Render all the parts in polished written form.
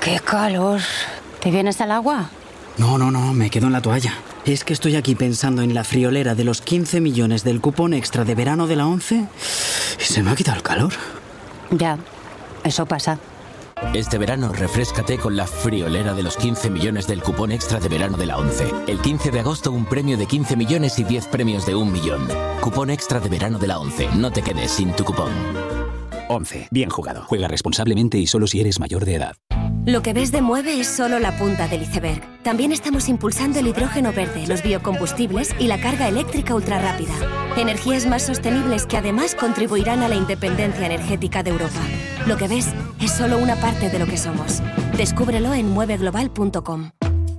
¡Qué calor! ¿Te vienes al agua? No, me quedo en la toalla. Es que estoy aquí pensando en la friolera de los 15 millones del cupón extra de verano de la ONCE y se me ha quitado el calor. Ya, eso pasa. Este verano refréscate con la friolera de los 15 millones del cupón extra de verano de la ONCE. El 15 de agosto un premio de 15 millones y 10 premios de 1 millón. Cupón extra de verano de la ONCE. No te quedes sin tu cupón. ONCE. Bien jugado. Juega responsablemente y solo si eres mayor de edad. Lo que ves de Mueve es solo la punta del iceberg. También estamos impulsando el hidrógeno verde, los biocombustibles y la carga eléctrica ultrarrápida. Energías más sostenibles que además contribuirán a la independencia energética de Europa. Lo que ves es solo una parte de lo que somos. Descúbrelo en mueveglobal.com.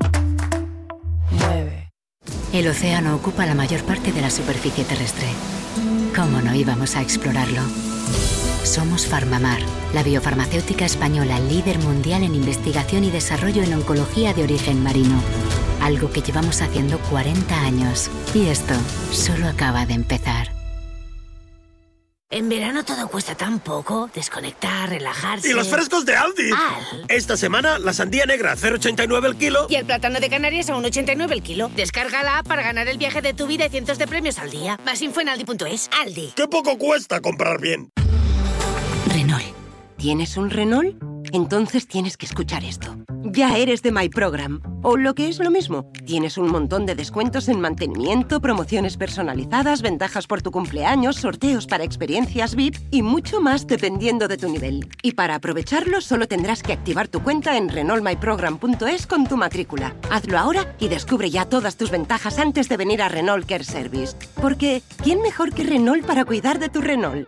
Mueve. El océano ocupa la mayor parte de la superficie terrestre. ¿Cómo no íbamos a explorarlo? Somos Farmamar, la biofarmacéutica española líder mundial en investigación y desarrollo en oncología de origen marino. Algo que llevamos haciendo 40 años. Y esto solo acaba de empezar. En verano todo cuesta tan poco. Desconectar, relajarse... ¡Y los frescos de Aldi! Esta semana, la sandía negra a 0,89 el kilo. Y el plátano de Canarias a 1,89 el kilo. Descarga la app para ganar el viaje de tu vida y cientos de premios al día. Más info en aldi.es. Aldi. ¡Qué poco cuesta comprar bien! Renault. ¿Tienes un Renault? Entonces tienes que escuchar esto. Ya eres de My Program. O lo que es lo mismo, tienes un montón de descuentos en mantenimiento, promociones personalizadas, ventajas por tu cumpleaños, sorteos para experiencias VIP y mucho más dependiendo de tu nivel. Y para aprovecharlo solo tendrás que activar tu cuenta en renaultmyprogram.es con tu matrícula. Hazlo ahora y descubre ya todas tus ventajas antes de venir a Renault Care Service. Porque, ¿quién mejor que Renault para cuidar de tu Renault?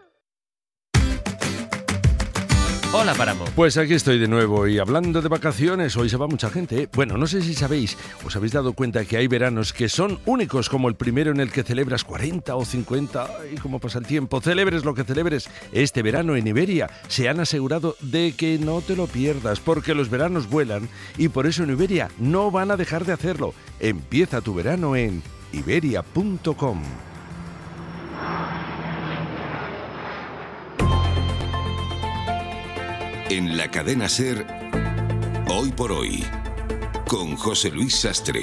Hola, Páramo. Pues aquí estoy de nuevo y hablando de vacaciones, hoy se va mucha gente, ¿eh? Bueno, no sé si sabéis, os habéis dado cuenta que hay veranos que son únicos, como el primero en el que celebras 40 o 50, y cómo pasa el tiempo, celebres lo que celebres. Este verano en Iberia se han asegurado de que no te lo pierdas, porque los veranos vuelan y por eso en Iberia no van a dejar de hacerlo. Empieza tu verano en iberia.com. En la cadena SER, Hoy por Hoy, con José Luis Sastre.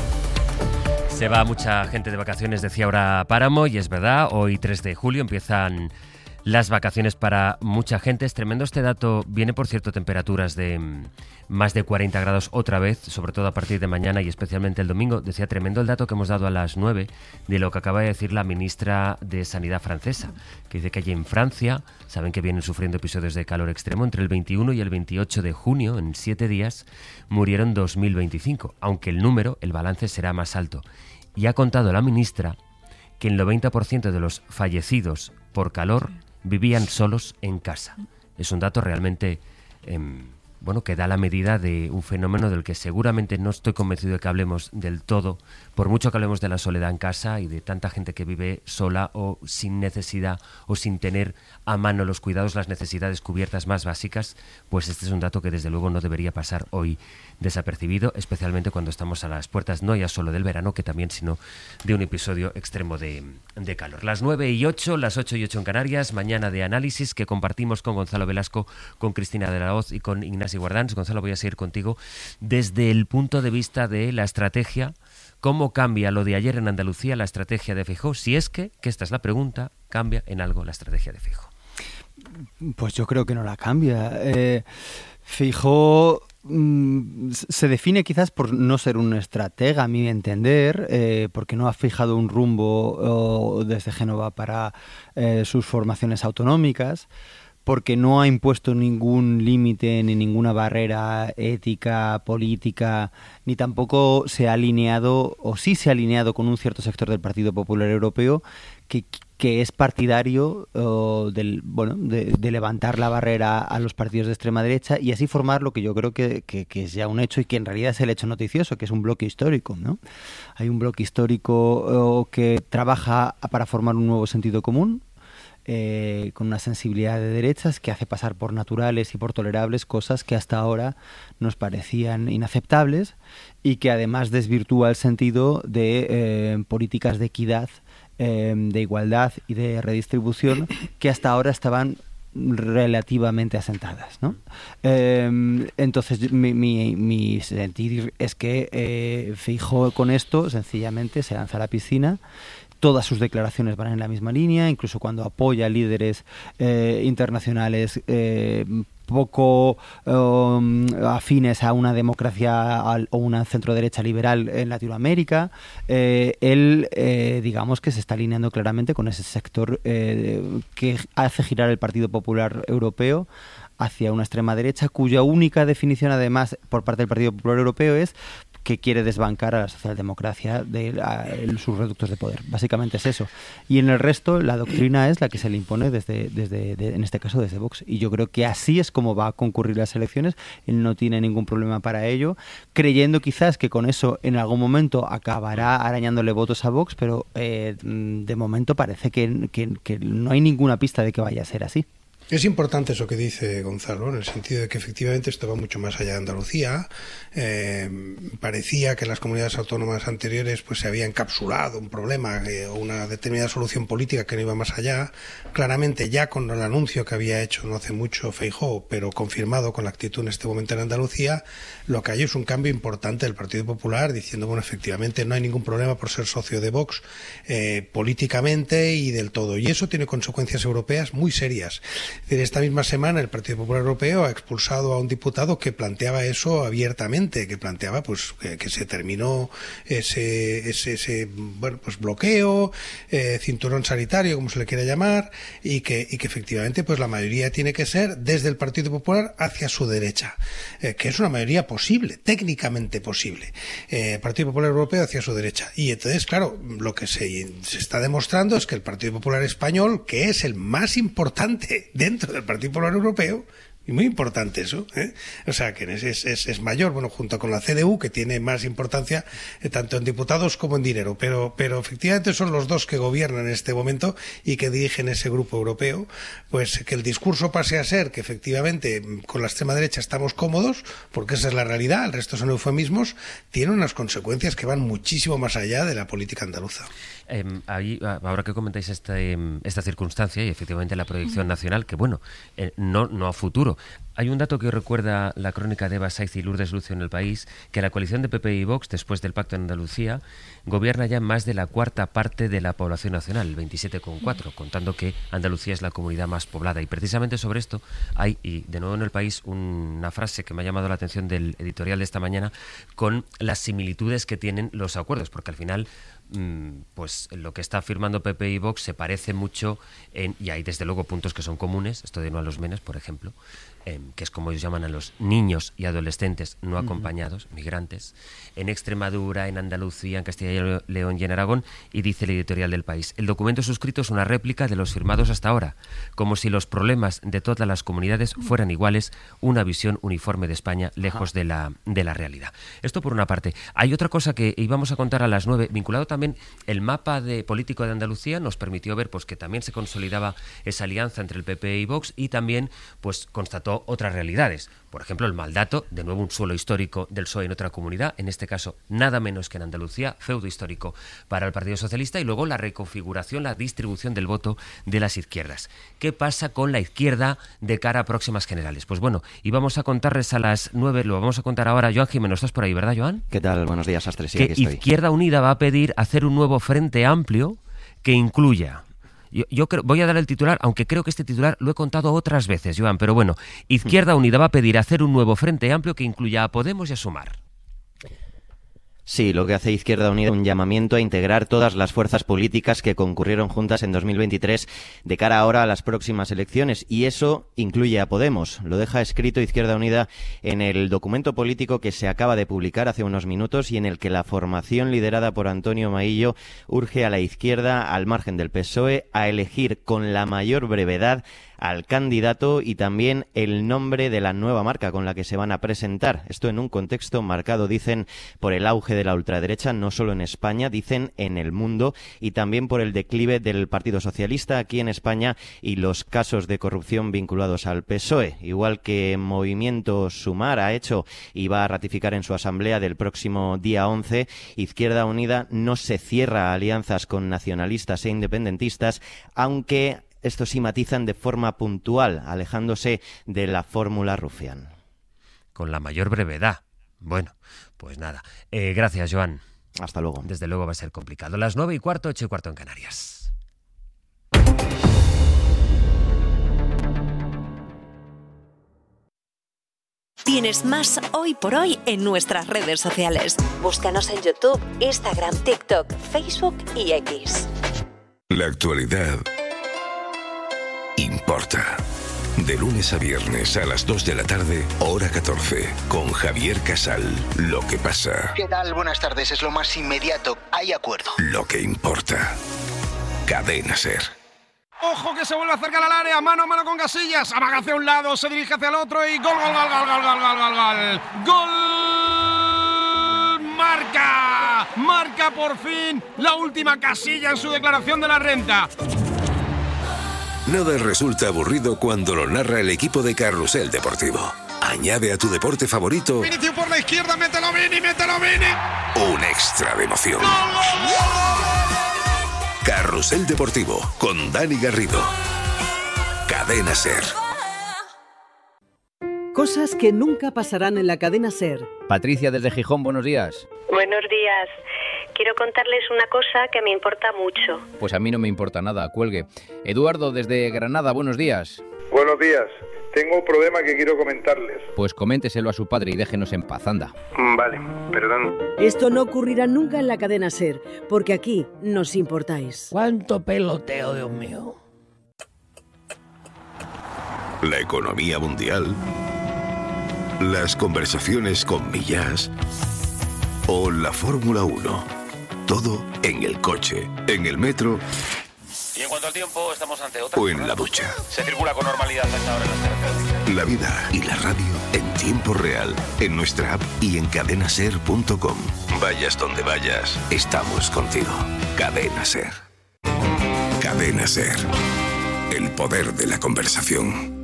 Se va mucha gente de vacaciones, decía ahora Páramo, y es verdad, hoy 3 de julio empiezan las vacaciones para mucha gente. Es tremendo este dato. Viene, por cierto, temperaturas de más de 40 grados otra vez, sobre todo a partir de mañana y especialmente el domingo. Decía, tremendo el dato que hemos dado a las 9 de lo que acaba de decir la ministra de Sanidad francesa, que dice que allí en Francia saben que vienen sufriendo episodios de calor extremo. Entre el 21 y el 28 de junio, en 7 días, murieron 2.025, aunque el número, el balance será más alto. Y ha contado la ministra que el 90% de los fallecidos por calor vivían solos en casa. Es un dato realmente que da la medida de un fenómeno del que seguramente no estoy convencido de que hablemos del todo, por mucho que hablemos de la soledad en casa y de tanta gente que vive sola o sin necesidad o sin tener a mano los cuidados, las necesidades cubiertas más básicas, pues este es un dato que desde luego no debería pasar hoy desapercibido, especialmente cuando estamos a las puertas no ya solo del verano, que también, sino de un episodio extremo de calor. Las 9:08, las 8:08 en Canarias, mañana de análisis que compartimos con Gonzalo Velasco, con Cristina de la Hoz y con Ignasi Guardans. Gonzalo, voy a seguir contigo desde el punto de vista de la estrategia. ¿Cómo cambia lo de ayer en Andalucía la estrategia de Feijóo? Si es que esta es la pregunta, ¿cambia en algo la estrategia de Feijóo? Pues yo creo que no la cambia. Feijóo se define quizás por no ser un estratega, a mi entender, porque no ha fijado un rumbo desde Génova para sus formaciones autonómicas, porque no ha impuesto ningún límite ni ninguna barrera ética, política, ni tampoco se ha alineado, o sí se ha alineado con un cierto sector del Partido Popular Europeo que es partidario de levantar la barrera a los partidos de extrema derecha y así formar lo que yo creo que es ya un hecho y que en realidad es el hecho noticioso, que es un bloque histórico, ¿no? Hay un bloque histórico que trabaja para formar un nuevo sentido común, con una sensibilidad de derechas que hace pasar por naturales y por tolerables cosas que hasta ahora nos parecían inaceptables y que además desvirtúa el sentido de políticas de equidad, de igualdad y de redistribución que hasta ahora estaban relativamente asentadas, ¿no? Entonces mi sentir es que Feijóo con esto sencillamente se lanza a la piscina. Todas sus declaraciones van en la misma línea, incluso cuando apoya a líderes internacionales poco afines a una democracia o una centroderecha liberal en Latinoamérica, él digamos que se está alineando claramente con ese sector que hace girar el Partido Popular Europeo hacia una extrema derecha, cuya única definición además por parte del Partido Popular Europeo es que quiere desbancar a la socialdemocracia de sus reductos de poder. Básicamente es eso. Y en el resto, la doctrina es la que se le impone desde en este caso desde Vox. Y yo creo que así es como va a concurrir las elecciones. Él no tiene ningún problema para ello, creyendo quizás que con eso en algún momento acabará arañándole votos a Vox, pero de momento parece que no hay ninguna pista de que vaya a ser así. Es importante eso que dice Gonzalo, en el sentido de que efectivamente esto va mucho más allá de Andalucía. Parecía que en las comunidades autónomas anteriores pues se había encapsulado un problema o una determinada solución política que no iba más allá. Claramente ya con el anuncio que había hecho no hace mucho Feijóo, pero confirmado con la actitud en este momento en Andalucía, lo que hay es un cambio importante del Partido Popular diciendo, bueno, efectivamente no hay ningún problema por ser socio de Vox políticamente y del todo. Y eso tiene consecuencias europeas muy serias. Esta misma semana el Partido Popular Europeo ha expulsado a un diputado que planteaba eso abiertamente, que planteaba pues que se terminó ese bueno, pues bloqueo, cinturón sanitario, como se le quiera llamar, y que efectivamente pues la mayoría tiene que ser desde el Partido Popular hacia su derecha, que es una mayoría posible, técnicamente posible, Partido Popular Europeo hacia su derecha. Y entonces, claro, lo que se está demostrando es que el Partido Popular Español, que es el más importante dentro del Partido Popular Europeo, y muy importante eso, o sea que es mayor, bueno, junto con la CDU, que tiene más importancia tanto en diputados como en dinero, pero efectivamente son los dos que gobiernan en este momento y que dirigen ese grupo europeo. Pues que el discurso pase a ser que efectivamente con la extrema derecha estamos cómodos, porque esa es la realidad, el resto son eufemismos, tiene unas consecuencias que van muchísimo más allá de la política andaluza. Ahí, ahora que comentáis esta circunstancia y efectivamente la proyección nacional, que bueno, no a futuro. Hay un dato que recuerda la crónica de Eva Saiz y Lourdes Lucio en El País, que la coalición de PP y Vox, después del pacto en Andalucía, gobierna ya en más de la cuarta parte de la población nacional, el 27,4%, contando que Andalucía es la comunidad más poblada. Y precisamente sobre esto hay, y de nuevo en El País, una frase que me ha llamado la atención del editorial de esta mañana, con las similitudes que tienen los acuerdos, porque al final pues lo que está firmando PP y Vox se parece mucho y hay desde luego puntos que son comunes, esto de no a los menes, por ejemplo, que es como ellos llaman a los niños y adolescentes no acompañados, migrantes, en Extremadura, en Andalucía, en Castilla y León y en Aragón, y dice el editorial del País: el documento suscrito es una réplica de los firmados hasta ahora, como si los problemas de todas las comunidades fueran iguales, una visión uniforme de España lejos de la realidad. Esto por una parte. Hay otra cosa que íbamos a contar a las 9, vinculado también el mapa político de Andalucía, nos permitió ver pues que también se consolidaba esa alianza entre el PP y Vox, y también pues constató otras realidades. Por ejemplo, el mal dato, de nuevo un suelo histórico del PSOE en otra comunidad, en este caso nada menos que en Andalucía, feudo histórico para el Partido Socialista, y luego la reconfiguración, la distribución del voto de las izquierdas. ¿Qué pasa con la izquierda de cara a próximas generales? Pues bueno, íbamos a contarles a las 9, lo vamos a contar ahora. Joan Jimeno, estás por ahí, ¿verdad, Joan? ¿Qué tal? Buenos días, Astre. Sí, que aquí estoy. Izquierda Unida va a pedir hacer un nuevo frente amplio que incluya... Yo creo, voy a dar el titular, aunque creo que este titular lo he contado otras veces, Joan, pero bueno, Izquierda Unida va a pedir hacer un nuevo frente amplio que incluya a Podemos y a Sumar. Sí, lo que hace Izquierda Unida es un llamamiento a integrar todas las fuerzas políticas que concurrieron juntas en 2023 de cara ahora a las próximas elecciones, y eso incluye a Podemos. Lo deja escrito Izquierda Unida en el documento político que se acaba de publicar hace unos minutos y en el que la formación liderada por Antonio Maillo urge a la izquierda, al margen del PSOE, a elegir con la mayor brevedad al candidato y también el nombre de la nueva marca con la que se van a presentar. Esto en un contexto marcado, dicen, por el auge de la ultraderecha, no solo en España, dicen en el mundo, y también por el declive del Partido Socialista aquí en España y los casos de corrupción vinculados al PSOE. Igual que Movimiento Sumar ha hecho y va a ratificar en su asamblea del próximo día 11, Izquierda Unida no se cierra a alianzas con nacionalistas e independentistas, aunque estos sí matizan de forma puntual, alejándose de la fórmula Rufián. Con la mayor brevedad. Bueno, pues nada. Gracias, Joan. Hasta luego. Desde luego va a ser complicado. Las 9:15, 8:15 en Canarias. Tienes más Hoy por Hoy en nuestras redes sociales. Búscanos en YouTube, Instagram, TikTok, Facebook y X. La actualidad importa. De lunes a viernes a las 2 de la tarde, hora 14, con Javier Casal. Lo que pasa. ¿Qué tal? Buenas tardes. Es lo más inmediato. Hay acuerdo. Lo que importa. Cadena SER. Ojo que se vuelve a acercar al área, mano a mano con Casillas, amaga hacia un lado, se dirige hacia el otro y gol, gol, gol, gol, gol, gol, gol, gol, gol. ¡Gol! Marca por fin la última Casilla en su declaración de la renta. Nada resulta aburrido cuando lo narra el equipo de Carrusel Deportivo. Añade a tu deporte favorito Vinicius por la izquierda, mételo Vini. un extra de emoción. Carrusel Deportivo con Dani Garrido. Cadena SER. Cosas que nunca pasarán en la cadena SER. Patricia desde Gijón, buenos días. Buenos días. Quiero contarles una cosa que me importa mucho. Pues a mí no me importa nada, cuelgue. Eduardo desde Granada, buenos días. Buenos días. Tengo un problema que quiero comentarles. Pues coménteselo a su padre y déjenos en paz, anda. Vale, perdón. Esto no ocurrirá nunca en la cadena SER, porque aquí nos importáis. ¡Cuánto peloteo, Dios mío! La economía mundial, las conversaciones con Millás o la Fórmula 1. Todo en el coche, en el metro. Y en cuanto al tiempo, estamos ante otra. O en la ducha. Se circula con normalidad a esta hora en las carreteras. La vida y la radio en tiempo real, en nuestra app y en cadenaser.com. Vayas donde vayas, estamos contigo. Cadena SER. Cadena SER. El poder de la conversación.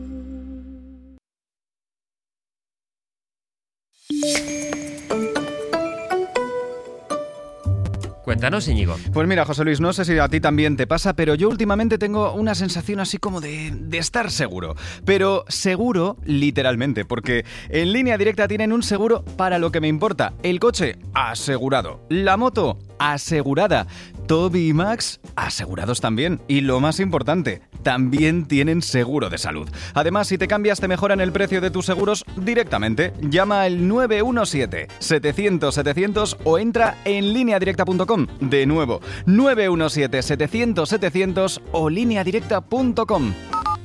Cuéntanos, Íñigo. Pues mira, José Luis, no sé si a ti también te pasa, pero yo últimamente tengo una sensación así como de estar seguro. Pero seguro, literalmente, porque en Línea Directa tienen un seguro para lo que me importa. El coche, asegurado. La moto, asegurada. Toby y Max, asegurados también. Y lo más importante, también tienen seguro de salud. Además, si te cambias, te mejoran el precio de tus seguros directamente. Llama al 917-700-700 o entra en lineadirecta.com. De nuevo, 917-700-700 o lineadirecta.com.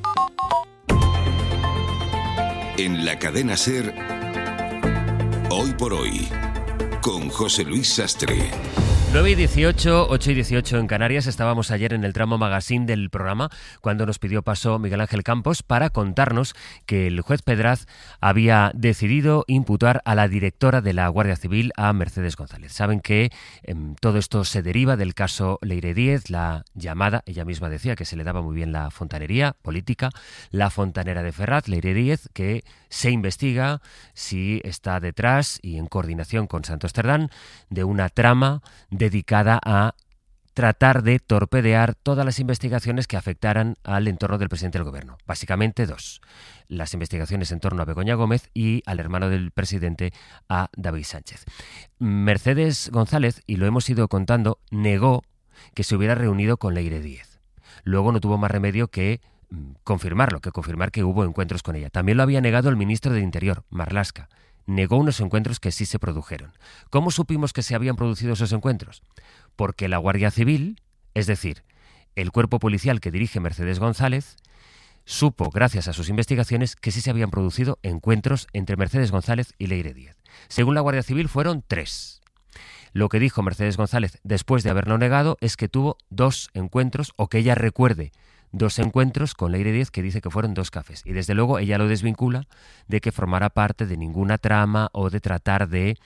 En la cadena SER, Hoy por Hoy, con José Luis Sastre. 9:18, 8:18 en Canarias. Estábamos ayer en el tramo magazine del programa cuando nos pidió paso Miguel Ángel Campos para contarnos que el juez Pedraz había decidido imputar a la directora de la Guardia Civil, a Mercedes González. Saben que todo esto se deriva del caso Leire Díez, la llamada, ella misma decía que se le daba muy bien la fontanería política, la fontanera de Ferraz, Leire Díez, que se investiga si está detrás y en coordinación con Santos Cerdán de una trama dedicada a tratar de torpedear todas las investigaciones que afectaran al entorno del presidente del gobierno. Básicamente dos. Las investigaciones en torno a Begoña Gómez y al hermano del presidente, a David Sánchez. Mercedes González, y lo hemos ido contando, negó que se hubiera reunido con Leire Díez. Luego no tuvo más remedio que confirmar que hubo encuentros con ella. También lo había negado el ministro del Interior, Marlaska. Negó unos encuentros que sí se produjeron. ¿Cómo supimos que se habían producido esos encuentros? Porque la Guardia Civil, es decir, el cuerpo policial que dirige Mercedes González, supo, gracias a sus investigaciones, que sí se habían producido encuentros entre Mercedes González y Leire Díez. Según la Guardia Civil, fueron 3. Lo que dijo Mercedes González después de haberlo negado es que tuvo 2 encuentros, o que ella recuerde 2 encuentros con Leire Díez, que dice que fueron 2 cafés. Y desde luego ella lo desvincula de que formara parte de ninguna trama o de tratar de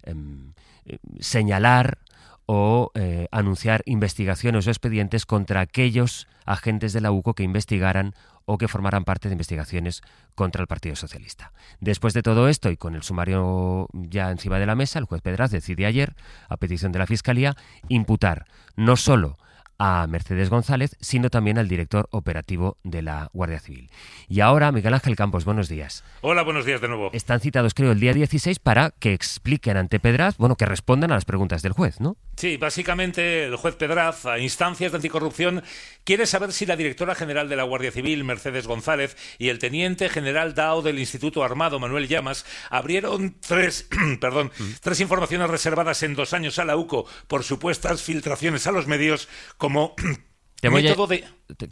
señalar o anunciar investigaciones o expedientes contra aquellos agentes de la UCO que investigaran o que formaran parte de investigaciones contra el Partido Socialista. Después de todo esto y con el sumario ya encima de la mesa, el juez Pedraz decide ayer, a petición de la Fiscalía, imputar no solo a Mercedes González, sino también al director operativo de la Guardia Civil. Y ahora, Miguel Ángel Campos, buenos días. Hola, buenos días de nuevo. Están citados, creo, el día 16 para que expliquen ante Pedraz, que respondan a las preguntas del juez, ¿no? Sí, básicamente el juez Pedraz, a instancias de anticorrupción, quiere saber si la directora general de la Guardia Civil, Mercedes González, y el teniente general DAO del Instituto Armado, Manuel Llamas, abrieron tres informaciones reservadas en 2 años a la UCO por supuestas filtraciones a los medios como método de...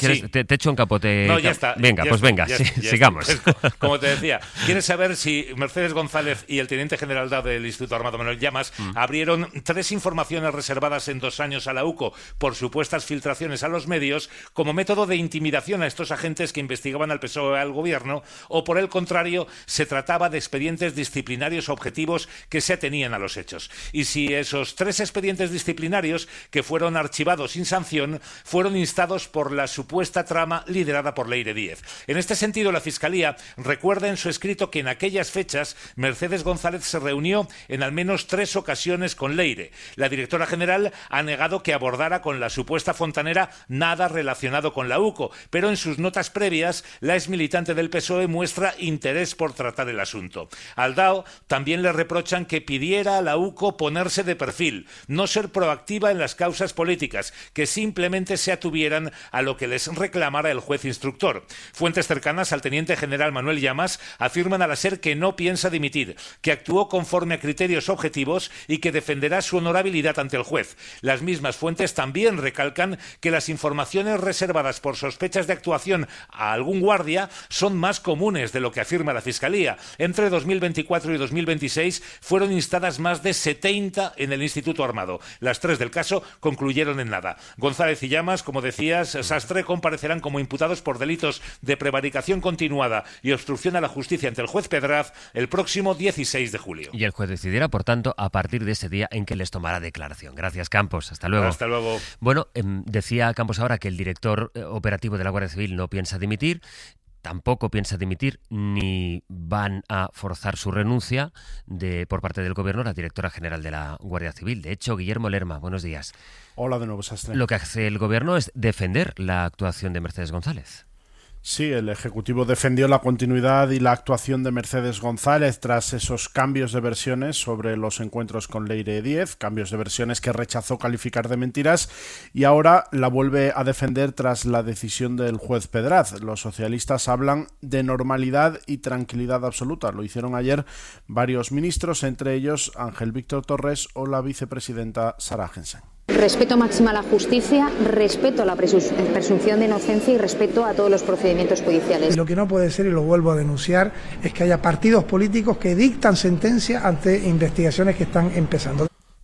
Te echo un capote. No, ya está. Venga, ya pues está, venga, sigamos. Pues, como te decía, ¿quieres saber si Mercedes González y el teniente general del Instituto Armado Manuel Llamas abrieron 3 informaciones reservadas en 2 años a la UCO por supuestas filtraciones a los medios como método de intimidación a estos agentes que investigaban al PSOE al gobierno, o por el contrario, se trataba de expedientes disciplinarios objetivos que se atenían a los hechos? Y si esos 3 expedientes disciplinarios, que fueron archivados sin sanción, fueron instados por la supuesta trama liderada por Leire Díez. En este sentido, la Fiscalía recuerda en su escrito que en aquellas fechas Mercedes González se reunió en al menos 3 ocasiones con Leire. La directora general ha negado que abordara con la supuesta fontanera nada relacionado con la UCO, pero en sus notas previas la exmilitante del PSOE muestra interés por tratar el asunto. Al DAO también le reprochan que pidiera a la UCO ponerse de perfil, no ser proactiva en las causas políticas, que simplemente se atuvieran a lo que les reclamara el juez instructor. Fuentes cercanas al teniente general Manuel Llamas afirman a la SER que no piensa dimitir, que actuó conforme a criterios objetivos y que defenderá su honorabilidad ante el juez. Las mismas fuentes también recalcan que las informaciones reservadas por sospechas de actuación a algún guardia son más comunes de lo que afirma la Fiscalía. Entre 2024 y 2026 fueron instadas más de 70 en el Instituto Armado. Las 3 del caso concluyeron en nada. González y Llamas, como decías, Sastre, comparecerán como imputados por delitos de prevaricación continuada y obstrucción a la justicia ante el juez Pedraz el próximo 16 de julio. Y el juez decidirá, por tanto, a partir de ese día en que les tomará declaración. Gracias, Campos. Hasta luego. Hasta luego. Bueno, decía Campos ahora que el director operativo de la Guardia Civil no piensa dimitir. Tampoco piensa dimitir ni van a forzar su renuncia por parte del Gobierno la directora general de la Guardia Civil. De hecho, Guillermo Lerma, buenos días. Hola de nuevo, Sastre. Lo que hace el Gobierno es defender la actuación de Mercedes González. Sí, el Ejecutivo defendió la continuidad y la actuación de Mercedes González tras esos cambios de versiones sobre los encuentros con Leire Díez, cambios de versiones que rechazó calificar de mentiras, y ahora la vuelve a defender tras la decisión del juez Pedraz. Los socialistas hablan de normalidad y tranquilidad absoluta. Lo hicieron ayer varios ministros, entre ellos Ángel Víctor Torres o la vicepresidenta Sara Jensen. Respeto máximo a la justicia, respeto a la presunción de inocencia y respeto a todos los procedimientos judiciales. Lo que no puede ser, y lo vuelvo a denunciar, es que haya partidos políticos que dictan sentencia ante investigaciones que están empezando.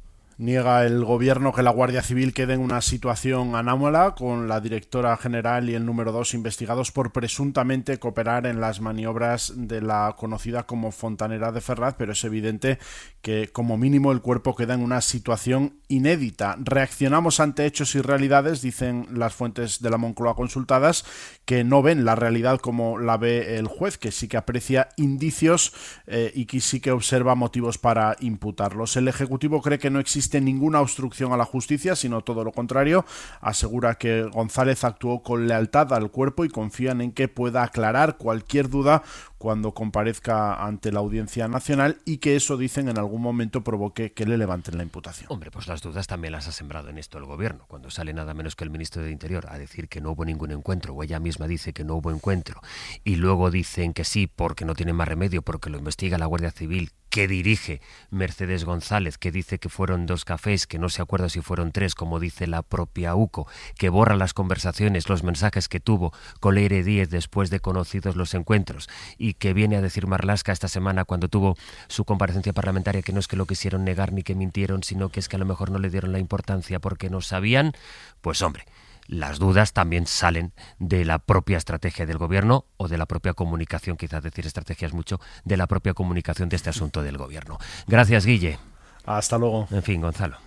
Niega el Gobierno que la Guardia Civil quede en una situación anómala, con la directora general y el número 2 investigados por presuntamente cooperar en las maniobras de la conocida como Fontanera de Ferraz, pero es evidente que como mínimo el cuerpo queda en una situación inédita. Reaccionamos ante hechos y realidades, dicen las fuentes de la Moncloa consultadas, que no ven la realidad como la ve el juez, que sí que aprecia indicios y que sí que observa motivos para imputarlos. El Ejecutivo cree que no existe ninguna obstrucción a la justicia, sino todo lo contrario. Asegura que González actuó con lealtad al cuerpo y confían en que pueda aclarar cualquier duda cuando comparezca ante la Audiencia Nacional, y que eso, dicen, en algún momento provoque que le levanten la imputación. Hombre, pues las dudas también las ha sembrado en esto el Gobierno, cuando sale nada menos que el ministro de Interior a decir que no hubo ningún encuentro, o ella misma dice que no hubo encuentro, y luego dicen que sí porque no tienen más remedio, porque lo investiga la Guardia Civil, que dirige Mercedes González, que dice que fueron 2 cafés, que no se acuerda si fueron 3, como dice la propia UCO, que borra las conversaciones, los mensajes que tuvo con Leire Díez después de conocidos los encuentros, y que viene a decir Marlaska esta semana cuando tuvo su comparecencia parlamentaria que no es que lo quisieron negar ni que mintieron, sino que es que a lo mejor no le dieron la importancia porque no sabían. Pues hombre, las dudas también salen de la propia estrategia del Gobierno o de la propia comunicación, quizás decir estrategia es mucho, de la propia comunicación de este asunto del Gobierno. Gracias, Guille. Hasta luego. En fin, Gonzalo.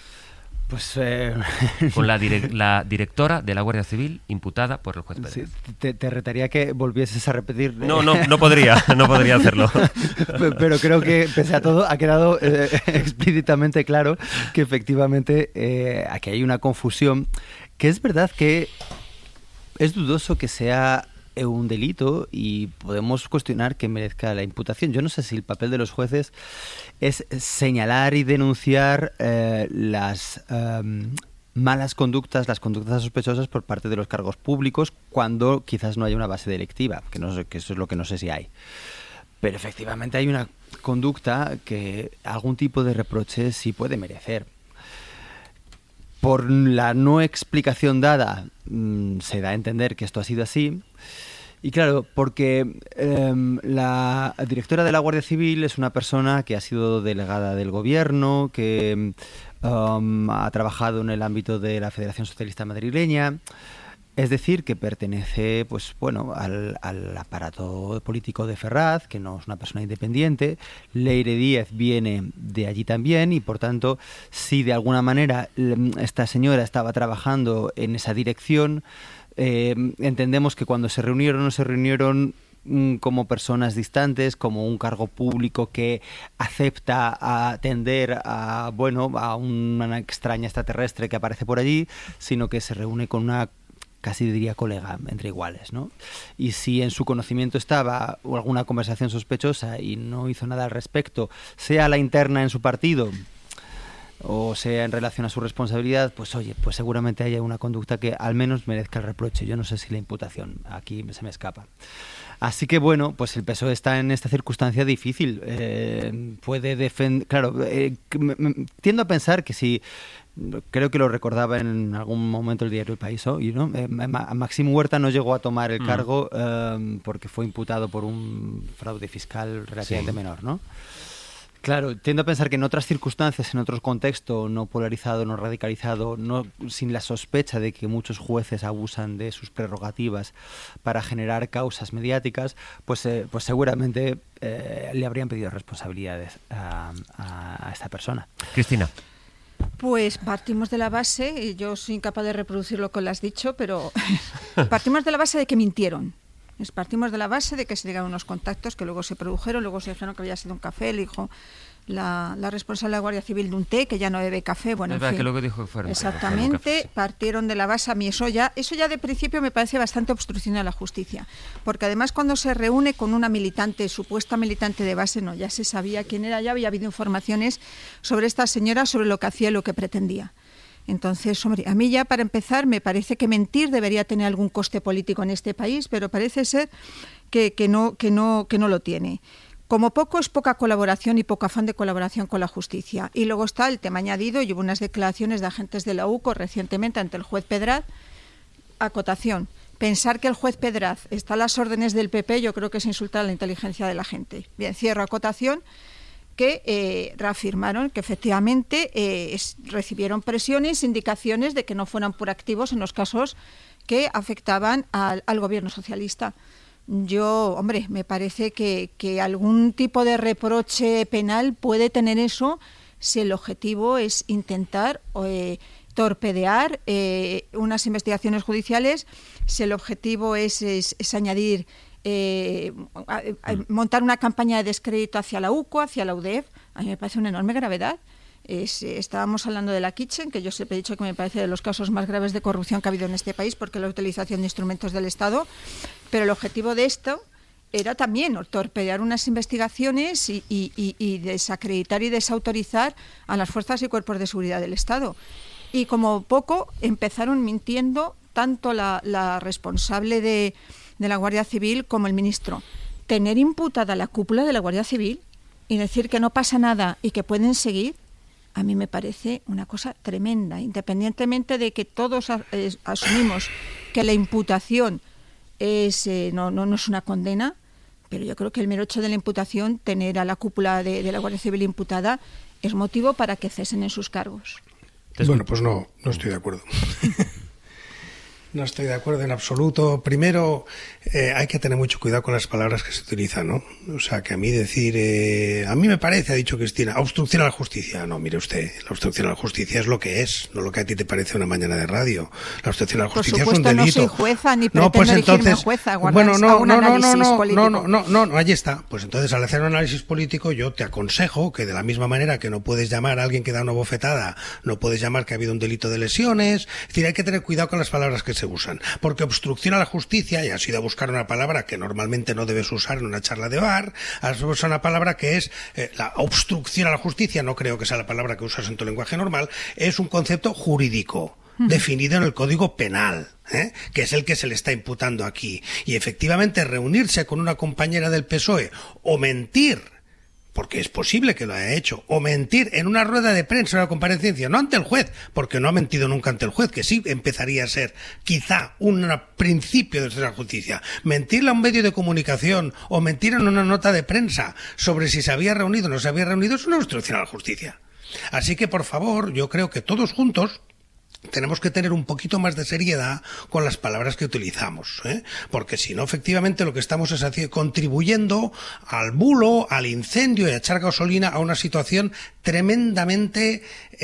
Pues con la directora de la Guardia Civil imputada por el juez Pedraz. Sí, te retaría que volvieses a repetir. No podría hacerlo. Pero creo que, pese a todo, ha quedado explícitamente claro que efectivamente aquí hay una confusión que es verdad que es dudoso que sea un delito y podemos cuestionar que merezca la imputación. Yo no sé si el papel de los jueces es señalar y denunciar las malas conductas, las conductas sospechosas por parte de los cargos públicos cuando quizás no haya una base delictiva, que eso es lo que no sé si hay. Pero efectivamente hay una conducta que algún tipo de reproche sí puede merecer. Por la no explicación dada, se da a entender que esto ha sido así. Y claro, porque la directora de la Guardia Civil es una persona que ha sido delegada del gobierno, que ha trabajado en el ámbito de la Federación Socialista Madrileña. Es decir, que pertenece, pues bueno, al aparato político de Ferraz, que no es una persona independiente. Leire Díez viene de allí también y, por tanto, si de alguna manera esta señora estaba trabajando en esa dirección, entendemos que cuando se reunieron, no se reunieron como personas distantes, como un cargo público que acepta atender a una extraña extraterrestre que aparece por allí, sino que se reúne con una, casi diría, colega, entre iguales, ¿no? Y si en su conocimiento estaba alguna conversación sospechosa y no hizo nada al respecto, sea la interna en su partido o sea en relación a su responsabilidad, pues oye, pues seguramente haya una conducta que al menos merezca el reproche. Yo no sé si la imputación, aquí se me escapa. Así que bueno, pues el PSOE está en esta circunstancia difícil. Puede defender... Claro, tiendo a pensar que si... Creo que lo recordaba en algún momento el diario El País hoy, ¿no? Maxim Huerta no llegó a tomar el cargo porque fue imputado por un fraude fiscal relativamente menor, ¿no? Claro, tiendo a pensar que en otras circunstancias, en otro contexto no polarizado, no radicalizado, no sin la sospecha de que muchos jueces abusan de sus prerrogativas para generar causas mediáticas, pues seguramente le habrían pedido responsabilidades a esta persona. Cristina. Pues partimos de la base, y yo soy incapaz de reproducir lo que lo has dicho, pero partimos de la base de que mintieron. Partimos de la base de que se llegaron unos contactos que luego se produjeron, luego se dijeron que había sido un café, le dijo la responsable de la Guardia Civil de un té, que ya no bebe café. Bueno, es verdad que luego dijo que fueron. Exactamente, café, sí. Partieron de la base. A mí eso ya de principio me parece bastante obstrucción a la justicia, porque además cuando se reúne con una militante, supuesta militante de base, no, ya se sabía quién era, ya había habido informaciones sobre esta señora, sobre lo que hacía y lo que pretendía. Entonces, hombre, a mí ya para empezar me parece que mentir debería tener algún coste político en este país, pero parece ser que no lo tiene. Como poco es poca colaboración y poco afán de colaboración con la justicia. Y luego está el tema añadido, y hubo unas declaraciones de agentes de la UCO recientemente ante el juez Pedraz. Acotación, pensar que el juez Pedraz está a las órdenes del PP yo creo que es insultar a la inteligencia de la gente. Bien, cierro acotación, que reafirmaron que efectivamente recibieron presiones, indicaciones de que no fueran proactivos en los casos que afectaban al gobierno socialista. Yo, hombre, me parece que algún tipo de reproche penal puede tener eso si el objetivo es intentar torpedear unas investigaciones judiciales, si el objetivo es añadir... montar una campaña de descrédito hacia la UCO, hacia la UDEF, a mí me parece una enorme gravedad. Estábamos hablando de la Kitchen, que yo siempre he dicho que me parece de los casos más graves de corrupción que ha habido en este país, porque la utilización de instrumentos del Estado, pero el objetivo de esto era también torpedear unas investigaciones y desacreditar y desautorizar a las fuerzas y cuerpos de seguridad del Estado. Y como poco empezaron mintiendo tanto la responsable de la Guardia Civil como el ministro. Tener imputada la cúpula de la Guardia Civil y decir que no pasa nada y que pueden seguir, a mí me parece una cosa tremenda, independientemente de que todos asumimos que la imputación no es una condena, pero yo creo que el mero hecho de la imputación, tener a la cúpula de la Guardia Civil imputada, es motivo para que cesen en sus cargos. Bueno, pues no estoy de acuerdo. No estoy de acuerdo en absoluto. Primero, hay que tener mucho cuidado con las palabras que se utilizan, ¿no? O sea, que a mí decir, a mí me parece, ha dicho Cristina, obstrucción a la justicia. No, mire usted, la obstrucción a la justicia es lo que es, no lo que a ti te parece una mañana de radio. La obstrucción a la justicia es un delito. No soy jueza ni pretendo erigirme jueza. Bueno, no, allí está. Pues entonces, al hacer un análisis político, yo te aconsejo que de la misma manera que no puedes llamar a alguien que da una bofetada, no puedes llamar que ha habido un delito de lesiones. Es decir, hay que tener cuidado con las palabras que se usan, porque obstrucción a la justicia, y has ido a buscar una palabra que normalmente no debes usar en una charla de bar, has usado una palabra que es la obstrucción a la justicia, no creo que sea la palabra que usas en tu lenguaje normal, es un concepto jurídico definido en el Código Penal, que es el que se le está imputando aquí. Y efectivamente reunirse con una compañera del PSOE o mentir, porque es posible que lo haya hecho, o mentir en una rueda de prensa o una comparecencia, no ante el juez, porque no ha mentido nunca ante el juez, que sí empezaría a ser quizá un principio de la justicia. Mentirle a un medio de comunicación o mentir en una nota de prensa sobre si se había reunido o no se había reunido es una obstrucción a la justicia. Así que, por favor, yo creo que todos juntos tenemos que tener un poquito más de seriedad con las palabras que utilizamos, porque si no, efectivamente lo que estamos es contribuyendo al bulo, al incendio y a echar gasolina a una situación tremendamente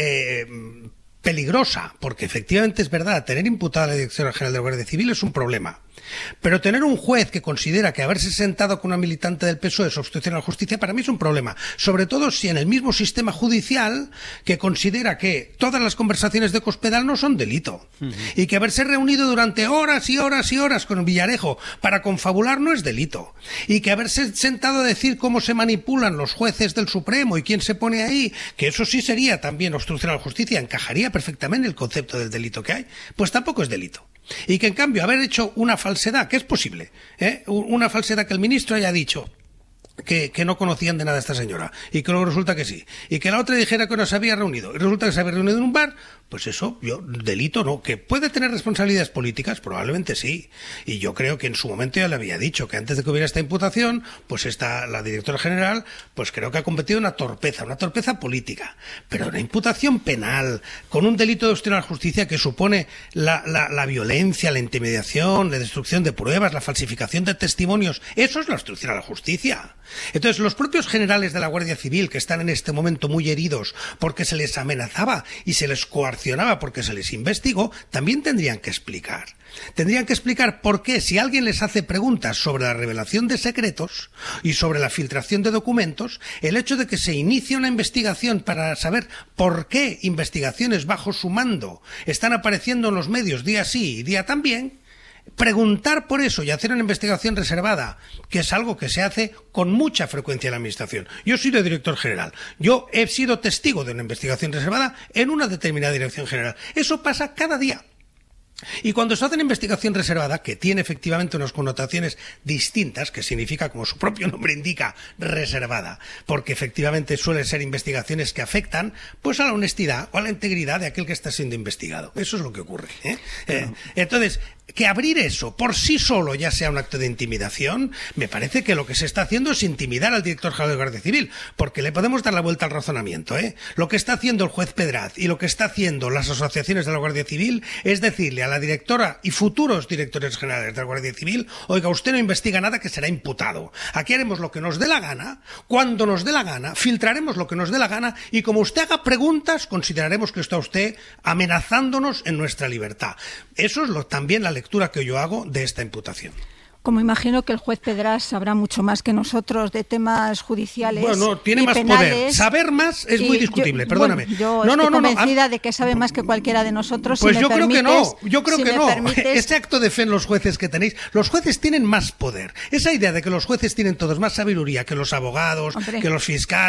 peligrosa, porque efectivamente es verdad, tener imputada a la Dirección General de la Guardia Civil es un problema. Pero tener un juez que considera que haberse sentado con una militante del PSOE es obstrucción a la justicia, para mí es un problema. Sobre todo si en el mismo sistema judicial que considera que todas las conversaciones de Cospedal no son delito. Y que haberse reunido durante horas y horas y horas con Villarejo para confabular no es delito. Y que haberse sentado a decir cómo se manipulan los jueces del Supremo y quién se pone ahí, que eso sí sería también obstrucción a la justicia, encajaría perfectamente el concepto del delito que hay, pues tampoco es delito. Y que en cambio haber hecho una falsedad, que es posible, una falsedad que el ministro haya dicho que no conocían de nada a esta señora y que luego resulta que sí, y que la otra dijera que no se había reunido y resulta que se había reunido en un bar, pues eso, delito no. Que puede tener responsabilidades políticas, probablemente sí, y yo creo que en su momento ya le había dicho que antes de que hubiera esta imputación, pues la directora general, pues creo que ha cometido una torpeza política, pero una imputación penal con un delito de obstrucción a la justicia que supone la violencia, la intimidación, la destrucción de pruebas, la falsificación de testimonios, eso es la obstrucción a la justicia. Entonces, los propios generales de la Guardia Civil, que están en este momento muy heridos porque se les amenazaba y se les coaccionaba porque se les investigó, también tendrían que explicar. Tendrían que explicar por qué, si alguien les hace preguntas sobre la revelación de secretos y sobre la filtración de documentos, el hecho de que se inicie una investigación para saber por qué investigaciones bajo su mando están apareciendo en los medios día sí y día también, preguntar por eso y hacer una investigación reservada, que es algo que se hace con mucha frecuencia en la Administración. Yo soy de director general. Yo he sido testigo de una investigación reservada en una determinada dirección general. Eso pasa cada día. Y cuando se hace una investigación reservada, que tiene efectivamente unas connotaciones distintas, que significa, como su propio nombre indica, reservada, porque efectivamente suelen ser investigaciones que afectan pues a la honestidad o a la integridad de aquel que está siendo investigado. Eso es lo que ocurre. Entonces, que abrir eso por sí solo ya sea un acto de intimidación, me parece que lo que se está haciendo es intimidar al director general de la Guardia Civil, porque le podemos dar la vuelta al razonamiento. Lo que está haciendo el juez Pedraz y lo que está haciendo las asociaciones de la Guardia Civil es decirle a la directora y futuros directores generales de la Guardia Civil: oiga, usted no investiga nada, que será imputado. Aquí haremos lo que nos dé la gana, cuando nos dé la gana, filtraremos lo que nos dé la gana, y como usted haga preguntas, consideraremos que está usted amenazándonos en nuestra libertad. Eso es también la lectura que yo hago de esta imputación. Como imagino que el juez Pedraz sabrá mucho más que nosotros de temas judiciales. Bueno, tiene más penales, poder. Saber más es muy discutible, perdóname. Yo estoy convencida de que sabe más que cualquiera de nosotros. Pues yo creo que no. Ese acto de fe en los jueces que tenéis, los jueces tienen más poder. Esa idea de que los jueces tienen todos más sabiduría que los abogados, que los fiscales,